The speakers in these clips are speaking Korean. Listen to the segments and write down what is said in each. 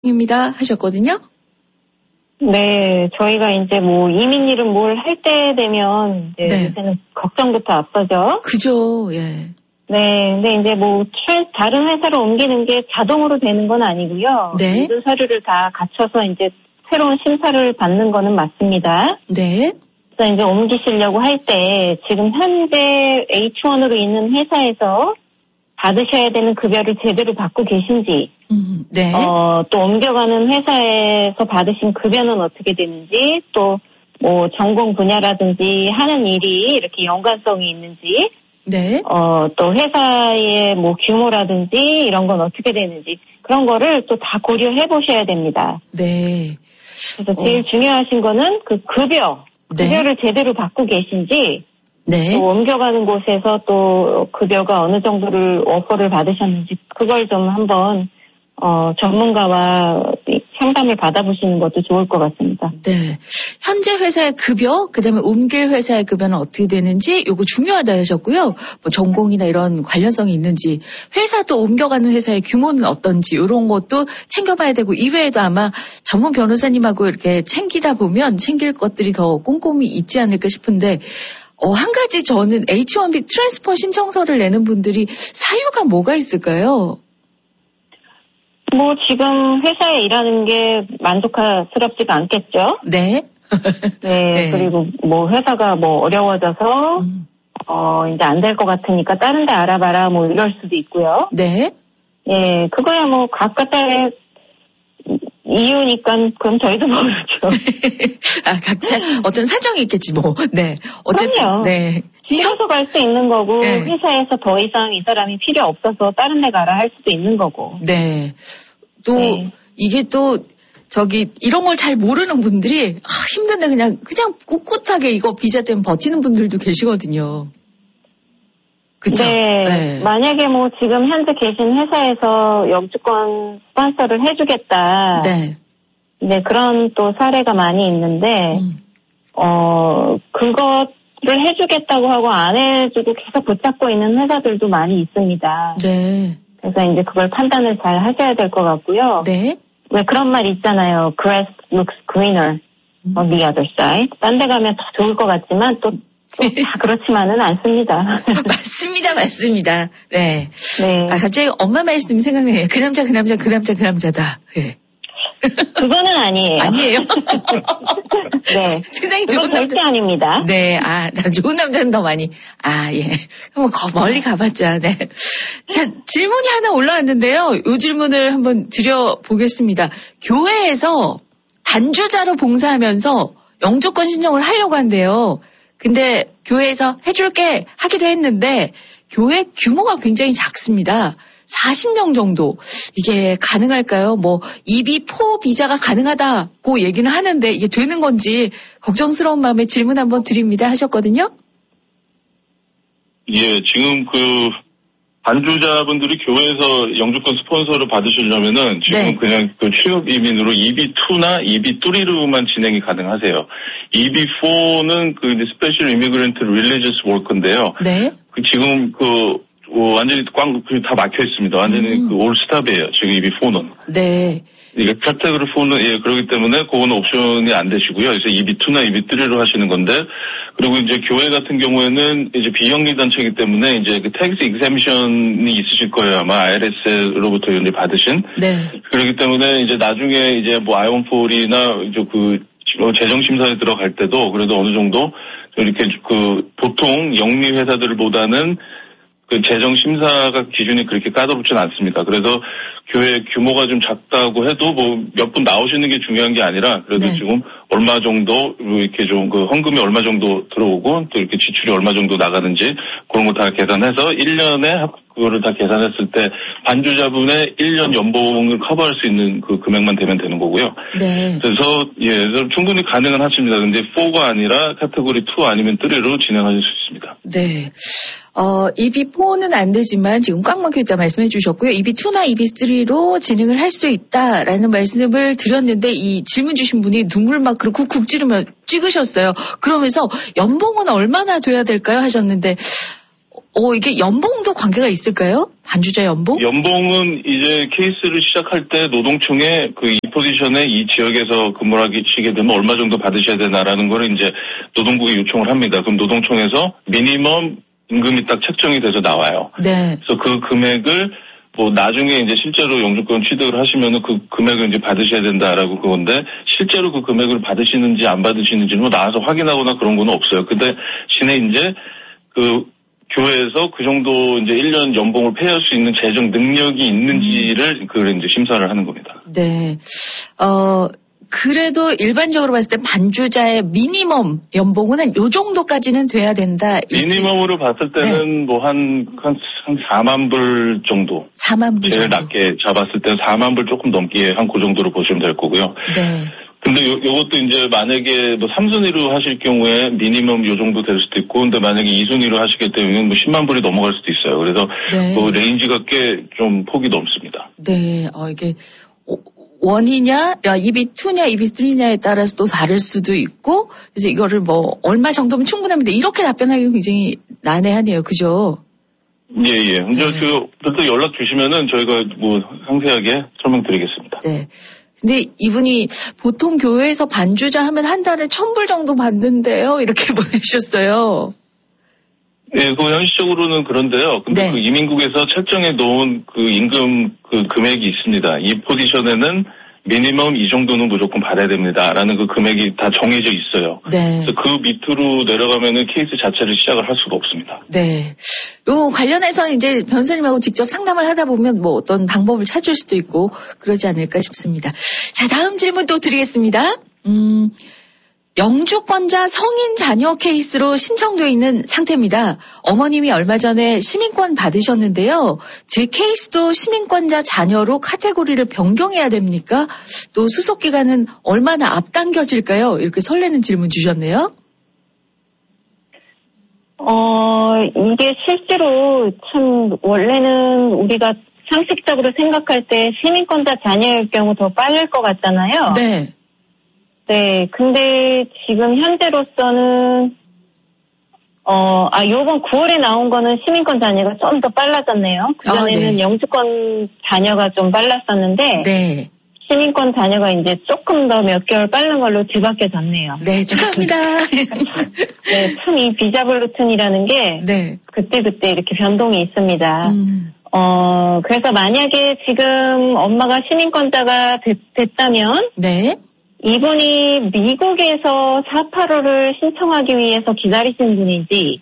입니다 하셨거든요. 네, 저희가 이제 뭐 이민일은 뭘 할 때 되면 이제 네. 요새는 걱정부터 앞서죠. 그죠, 예. 네, 근데 이제 뭐 다른 회사로 옮기는 게 자동으로 되는 건 아니고요. 네. 모든 서류를 다 갖춰서 이제 새로운 심사를 받는 거는 맞습니다. 네. 그래서 이제 옮기시려고 할 때 지금 현재 H1으로 있는 회사에서 받으셔야 되는 급여를 제대로 받고 계신지, 네. 또 옮겨가는 회사에서 받으신 급여는 어떻게 되는지, 또 뭐 전공 분야라든지 하는 일이 이렇게 연관성이 있는지, 네. 또 회사의 뭐 규모라든지 이런 건 어떻게 되는지 그런 거를 또 다 고려해 보셔야 됩니다. 네. 그래서 제일 중요하신 거는 그 급여를 제대로 받고 계신지, 네. 또 옮겨가는 곳에서 또 급여가 어느 정도를 오퍼를 받으셨는지 그걸 좀 한번 전문가와 상담을 받아보시는 것도 좋을 것 같습니다. 네. 현재 회사의 급여, 그다음에 옮길 회사의 급여는 어떻게 되는지 요거 중요하다 하셨고요. 뭐 전공이나 이런 관련성이 있는지, 회사 또 옮겨가는 회사의 규모는 어떤지 이런 것도 챙겨봐야 되고, 이외에도 아마 전문 변호사님하고 이렇게 챙기다 보면 챙길 것들이 더 꼼꼼히 있지 않을까 싶은데, 한 가지 저는 H1B 트랜스퍼 신청서를 내는 분들이 사유가 뭐가 있을까요? 뭐 지금 회사에 일하는 게 만족스럽지가 않겠죠. 네. 네, 네. 그리고 뭐 회사가 뭐 어려워져서 이제 안 될 것 같으니까 다른 데 알아봐라 뭐 이럴 수도 있고요. 네. 예, 그거야 뭐 각각의 이유니까 그럼 저희도 모르죠. 각자 어떤 사정이 있겠지 뭐. 네. 어쨌든 그럼요. 네. 힘줘서 갈 수 있는 거고, 네. 회사에서 더 이상 이 사람이 필요 없어서 다른 데 가라 할 수도 있는 거고. 네. 또 네. 이게 또 이런 걸 잘 모르는 분들이 힘든데 그냥 꿋꿋하게 이거 비자 때문에 버티는 분들도 계시거든요. 그쵸? 네. 네. 만약에 뭐 지금 현재 계신 회사에서 영주권 스폰서를 해주겠다. 네. 네, 그런 또 사례가 많이 있는데, 그거를 해주겠다고 하고 안 해주고 계속 붙잡고 있는 회사들도 많이 있습니다. 네. 그래서 이제 그걸 판단을 잘 하셔야 될 것 같고요. 네. 왜 그런 말 있잖아요. Grass looks greener on the other side. 딴 데 가면 더 좋을 것 같지만 또 다 그렇지만은 않습니다. 맞습니다. 네. 네. 갑자기 엄마 말씀이 생각나요. 그 남자다. 네. 그거는 아니에요. 아니에요? 네. 세상에 그건 좋은 남자. 절대 아닙니다. 네. 좋은 남자는 더 많이. 예. 멀리 가봤자, 네. 자, 질문이 하나 올라왔는데요. 이 질문을 한번 드려보겠습니다. 교회에서 반주자로 봉사하면서 영주권 신청을 하려고 한대요. 근데 교회에서 해줄게 하기도 했는데 교회 규모가 굉장히 작습니다. 40명 정도. 이게 가능할까요? 뭐 EB4 비자가 가능하다고 얘기는 하는데 이게 되는 건지 걱정스러운 마음에 질문 한번 드립니다 하셨거든요. 예, 지금 반주자분들이 교회에서 영주권 스폰서를 받으시려면은 지금 네. 그냥 취업 이민으로 EB2나 EB3로만 진행이 가능하세요. EB4는 이제 스페셜 이미그런트 릴리지어스 워크인데요. 네. 지금 완전히 다 막혀 있습니다. 완전히 올 스탑이에요. 지금 EB4는. 네. 이게 카테고리 4는 그렇기 때문에 그거는 옵션이 안 되시고요. 그래서 EB2나 EB3로 하시는 건데, 그리고 이제 교회 같은 경우에는 이제 비영리 단체이기 때문에 이제 텍스 익셈션이 있으실 거예요. 아마 IRS로부터 이제 받으신. 네. 그렇기 때문에 이제 나중에 이제 뭐 I-140이나 이제 재정 심사에 들어갈 때도 그래도 어느 정도 이렇게 보통 영리 회사들보다는 재정 심사가 기준이 그렇게 까다롭진 않습니다. 그래서 교회 규모가 좀 작다고 해도 몇 분 나오시는 게 중요한 게 아니라 그래도 네. 지금 얼마 정도 이렇게 좀 헌금이 얼마 정도 들어오고 또 이렇게 지출이 얼마 정도 나가는지 그런 거 다 계산해서 1년에 그거를 다 계산했을 때 반주자분의 1년 연봉을 커버할 수 있는 그 금액만 되면 되는 거고요. 네. 그래서 충분히 가능은 하십니다. 근데 4가 아니라 카테고리 2 아니면 3로 진행하실 수 있습니다. 네. EB4는 안 되지만 지금 꽉 막혀 있다 말씀해 주셨고요. EB2나 EB3로 진행을 할 수 있다라는 말씀을 드렸는데 이 질문 주신 분이 눈물 막 쿡쿡 찌르며 찍으셨어요. 그러면서 연봉은 얼마나 돼야 될까요? 하셨는데 이게 연봉도 관계가 있을까요? 반주자 연봉? 연봉은 이제 케이스를 시작할 때 노동청에 이 포지션에 이 지역에서 근무를 하시게 되면 얼마 정도 받으셔야 되나라는 거를 이제 노동부에 요청을 합니다. 그럼 노동청에서 미니멈 임금이 딱 책정이 돼서 나와요. 네. 그래서 그 금액을 나중에 이제 실제로 영주권 취득을 하시면은 그 금액을 이제 받으셔야 된다라고 그건데, 실제로 그 금액을 받으시는지 안 받으시는지는 나와서 확인하거나 그런 건 없어요. 근데 대신에 이제 교회에서 그 정도 이제 1년 연봉을 페이할 수 있는 재정 능력이 있는지를 그걸 이제 심사를 하는 겁니다. 네. 그래도 일반적으로 봤을 때 반주자의 미니멈 연봉은 한 요 정도까지는 돼야 된다. 미니멈으로 봤을 때는 네. 한 4만 불 정도. 4만 불 제일 정도. 낮게 잡았을 때 4만 불 조금 넘게 한 그 정도로 보시면 될 거고요. 네. 근데 요것도 이제 만약에 3순위로 하실 경우에 미니멈 요 정도 될 수도 있고, 근데 만약에 2순위로 하시게 되면 10만 불이 넘어갈 수도 있어요. 그래서 네. 레인지가 꽤 좀 폭이 넓습니다. 네. 이게 원이냐, EB2냐, EB3냐에 따라서 또 다를 수도 있고, 그래서 이거를 얼마 정도면 충분합니다. 이렇게 답변하기는 굉장히 난해하네요. 그죠? 예. 근데 또 연락 주시면은 저희가 상세하게 설명드리겠습니다. 네. 근데 이분이 보통 교회에서 반주자 하면 한 달에 1,000불 정도 받는데요. 이렇게 보내주셨어요. 예, 현실적으로는 그런데요. 근데 네. 그 이민국에서 책정해 놓은 그 임금 금액이 있습니다. 이 포지션에는 미니멈 이 정도는 무조건 받아야 됩니다라는 그 금액이 다 정해져 있어요. 네. 그래서 그 밑으로 내려가면은 케이스 자체를 시작을 할 수가 없습니다. 네. 요 관련해서는 이제 변호사님하고 직접 상담을 하다 보면 어떤 방법을 찾을 수도 있고 그러지 않을까 싶습니다. 자, 다음 질문 또 드리겠습니다. 영주권자 성인 자녀 케이스로 신청되어 있는 상태입니다. 어머님이 얼마 전에 시민권 받으셨는데요. 제 케이스도 시민권자 자녀로 카테고리를 변경해야 됩니까? 또 수속 기간은 얼마나 앞당겨질까요? 이렇게 설레는 질문 주셨네요. 이게 실제로 참 원래는 우리가 상식적으로 생각할 때 시민권자 자녀일 경우 더 빠를 것 같잖아요. 네. 네, 근데 지금 현재로서는, 요번 9월에 나온 거는 시민권 자녀가 좀 더 빨라졌네요. 그전에는 네. 영주권 자녀가 좀 빨랐었는데, 네. 시민권 자녀가 이제 조금 더 몇 개월 빠른 걸로 뒤바뀌어졌네요. 네, 축하합니다. 네, 참 이 비자블루튼이라는 게, 네. 그때그때 이렇게 변동이 있습니다. 그래서 만약에 지금 엄마가 시민권자가 됐다면, 네. 이분이 미국에서 485를 신청하기 위해서 기다리시는 분인지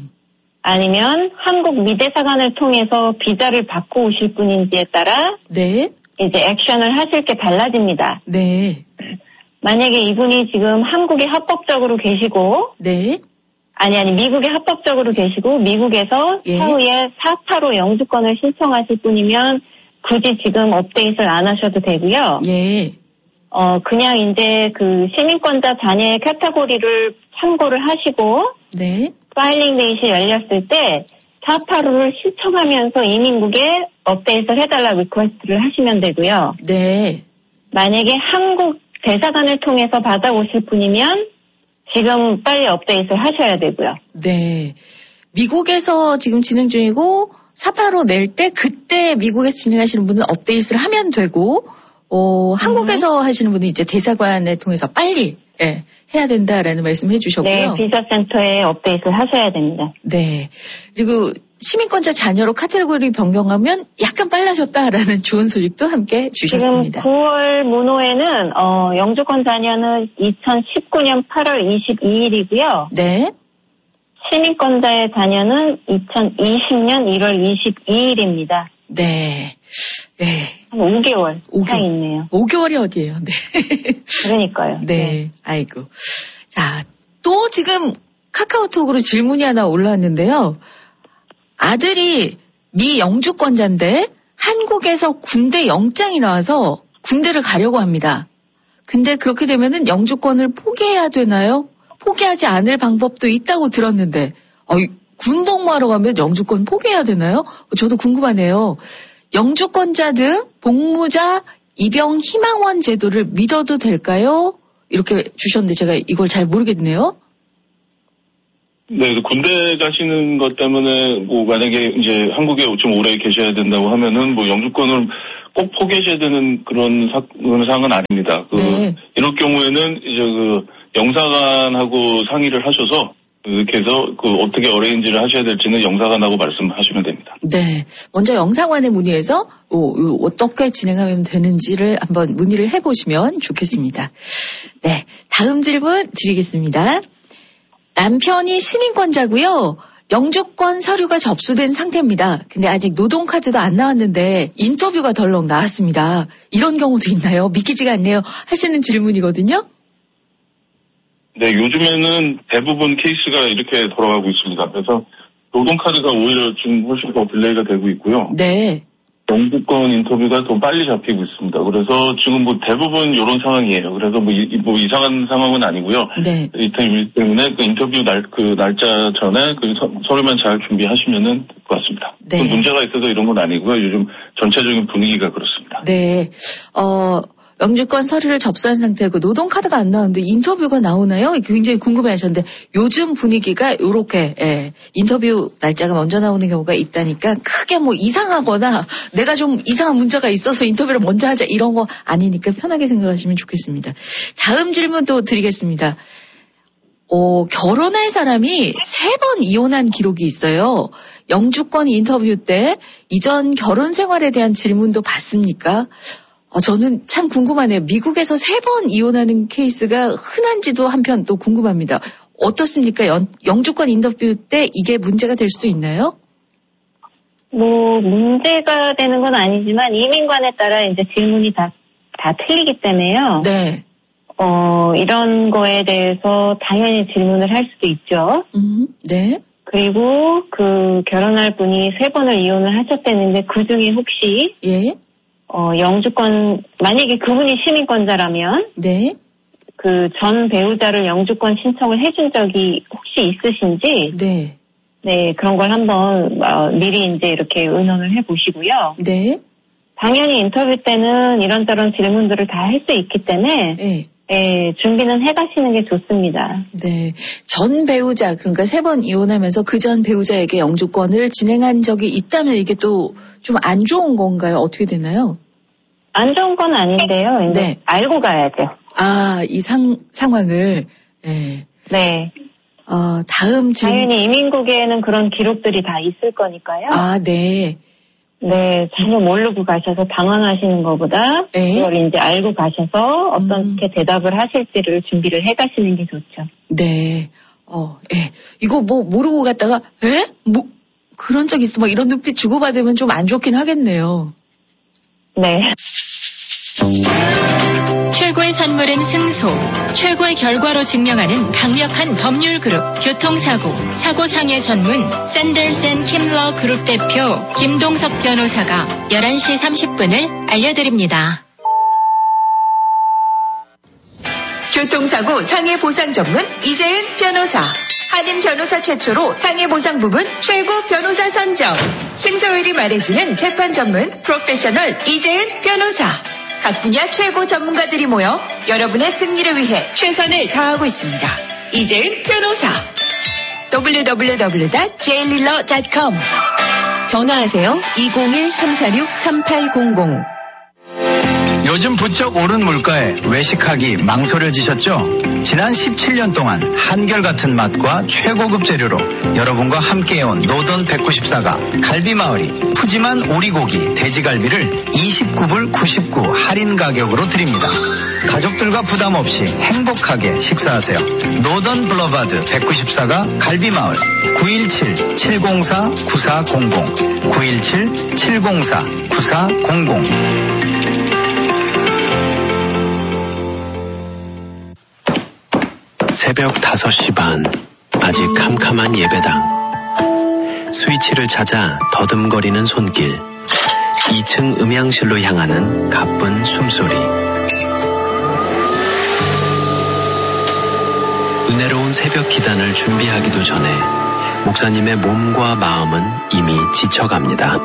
아니면 한국 미대사관을 통해서 비자를 받고 오실 분인지에 따라 네. 이제 액션을 하실 게 달라집니다. 네. 만약에 이분이 지금 한국에 합법적으로 계시고 네. 아니 미국에 합법적으로 계시고 미국에서 예. 사후에 485 영주권을 신청하실 분이면 굳이 지금 업데이트를 안 하셔도 되고요. 예. 그냥 이제 그 시민권자 자녀의 카테고리를 참고를 하시고, 네. 파일링 데이시 열렸을 때, 485를 신청하면서 이민국에 업데이트를 해달라 리퀘스트를 하시면 되고요. 네. 만약에 한국 대사관을 통해서 받아오실 분이면, 지금 빨리 업데이트를 하셔야 되고요. 네. 미국에서 지금 진행 중이고, 485 낼 때, 그때 미국에서 진행하시는 분은 업데이트를 하면 되고, 한국에서 하시는 분은 이제 대사관에 통해서 빨리 해야 된다라는 말씀 해주셨고요. 네, 비자센터에 업데이트를 하셔야 됩니다. 네. 그리고 시민권자 자녀로 카테고리 변경하면 약간 빨라졌다라는 좋은 소식도 함께 주셨습니다. 지금 9월 문호에는 영주권 자녀는 2019년 8월 22일이고요. 네. 시민권자의 자녀는 2020년 1월 22일입니다. 네. 네. 한 5개월 차이 있네요. 5개월이 어디예요? 네. 그러니까요. 네. 아이고. 자, 또 지금 카카오톡으로 질문이 하나 올라왔는데요. 아들이 미 영주권자인데 한국에서 군대 영장이 나와서 군대를 가려고 합니다. 근데 그렇게 되면은 영주권을 포기해야 되나요? 포기하지 않을 방법도 있다고 들었는데, 군복무하러 가면 영주권 포기해야 되나요? 저도 궁금하네요. 영주권자 등 복무자 입영 희망원 제도를 믿어도 될까요? 이렇게 주셨는데 제가 이걸 잘 모르겠네요. 네, 군대 가시는 것 때문에 뭐 만약에 이제 한국에 좀 오래 계셔야 된다고 하면은 뭐 영주권을 꼭 포기하셔야 되는 그런 상황은 아닙니다. 네. 이럴 경우에는 이제 영사관하고 상의를 하셔서 이렇게 해서 어떻게 어레인지를 하셔야 될지는 영사관하고 말씀하시면 됩니다. 네. 먼저 영사관에 문의해서 어떻게 진행하면 되는지를 한번 문의를 해보시면 좋겠습니다. 네. 다음 질문 드리겠습니다. 남편이 시민권자고요. 영주권 서류가 접수된 상태입니다. 근데 아직 노동카드도 안 나왔는데 인터뷰가 덜렁 나왔습니다. 이런 경우도 있나요? 믿기지가 않네요. 하시는 질문이거든요. 네, 요즘에는 대부분 케이스가 이렇게 돌아가고 있습니다. 그래서 노동카드가 오히려 지금 훨씬 더 딜레이가 되고 있고요. 네. 영주권 인터뷰가 더 빨리 잡히고 있습니다. 그래서 지금 뭐 대부분 이런 상황이에요. 그래서 뭐 이상한 상황은 아니고요. 네. 이 때문에 그 인터뷰 날짜 전에 그 서류만 잘 준비하시면은 될 것 같습니다. 네. 문제가 있어서 이런 건 아니고요. 요즘 전체적인 분위기가 그렇습니다. 네. 영주권 서류를 접수한 상태고 노동카드가 안 나오는데 인터뷰가 나오나요? 굉장히 궁금해하셨는데 요즘 분위기가 이렇게 인터뷰 날짜가 먼저 나오는 경우가 있다니까 크게 뭐 이상하거나 내가 좀 이상한 문제가 있어서 인터뷰를 먼저 하자 이런 거 아니니까 편하게 생각하시면 좋겠습니다. 다음 질문 또 드리겠습니다. 결혼할 사람이 3번 이혼한 기록이 있어요. 영주권 인터뷰 때 이전 결혼 생활에 대한 질문도 받습니까? 저는 참 궁금하네요. 미국에서 3번 이혼하는 케이스가 흔한지도 한편 또 궁금합니다. 어떻습니까? 영주권 인터뷰 때 이게 문제가 될 수도 있나요? 뭐 문제가 되는 건 아니지만 이민관에 따라 이제 질문이 다 틀리기 때문에요. 네. 이런 거에 대해서 당연히 질문을 할 수도 있죠. 네. 그리고 그 결혼할 분이 3번을 이혼을 하셨다는데 그 중에 혹시 예. 영주권 만약에 그분이 시민권자라면 네. 그 전 배우자를 영주권 신청을 해준 적이 혹시 있으신지 네. 네 그런 걸 한번 미리 이제 이렇게 의논을 해보시고요. 네. 당연히 인터뷰 때는 이런저런 질문들을 다 할 수 있기 때문에 네. 네, 준비는 해가시는 게 좋습니다. 네. 전 배우자, 그러니까 3번 이혼하면서 그 전 배우자에게 영주권을 진행한 적이 있다면 이게 또 좀 안 좋은 건가요? 어떻게 되나요? 안 좋은 건 아닌데요. 이제 네. 알고 가야죠. 이 상황을, 네. 네. 다음 질문. 당연히 이민국에는 그런 기록들이 다 있을 거니까요. 네. 네, 전혀 모르고 가셔서 당황하시는 것보다 그걸 이제 알고 가셔서 어떻게 대답을 하실지를 준비를 해가시는 게 좋죠. 네. 이거 뭐 모르고 갔다가 뭐 그런 적 있어? 막 이런 눈빛 주고받으면 좀 안 좋긴 하겠네요. 네. 최고의 선물은 승소. 최고의 결과로 증명하는 강력한 법률 그룹 교통사고. 사고상해 전문 샌들슨 킴러 그룹 대표 김동석 변호사가 11시 30분을 알려드립니다. 교통사고 상해보상 전문 이재은 변호사. 한인 변호사 최초로 상해보상 부분 최고 변호사 선정. 승소율이 말해주는 재판 전문 프로페셔널 이재은 변호사. 각 분야 최고 전문가들이 모여 여러분의 승리를 위해 최선을 다하고 있습니다. 이재은 변호사. www.jliller.com. 전화하세요. 201-346-3800. 요즘 부쩍 오른 물가에 외식하기 망설여지셨죠? 지난 17년 동안 한결같은 맛과 최고급 재료로 여러분과 함께해온 노던 194가 갈비마을이 푸짐한 오리고기, 돼지갈비를 29불 99 할인 가격으로 드립니다. 가족들과 부담 없이 행복하게 식사하세요. 노던 블러바드 194가 갈비마을 917-704-9400 917-704-9400. 새벽 5시 반, 아직 캄캄한 예배당. 스위치를 찾아 더듬거리는 손길. 2층 음향실로 향하는 가쁜 숨소리. 은혜로운 새벽 기단을 준비하기도 전에 목사님의 몸과 마음은 이미 지쳐갑니다.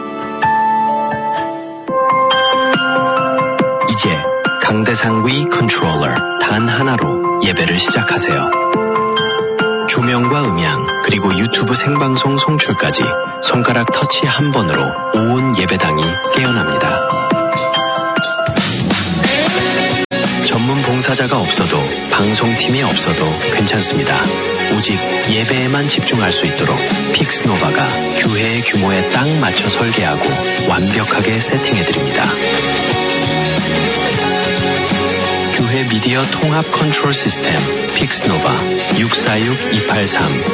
이제 강대상 위 컨트롤러 단 하나로 예배를 시작하세요. 조명과 음향, 그리고 유튜브 생방송 송출까지 손가락 터치 한 번으로 온 예배당이 깨어납니다. 전문 봉사자가 없어도 방송팀이 없어도 괜찮습니다. 오직 예배에만 집중할 수 있도록 픽스노바가 교회의 규모에 딱 맞춰 설계하고 완벽하게 세팅해드립니다. 교회 미디어 통합 컨트롤 시스템 픽스노바 646-283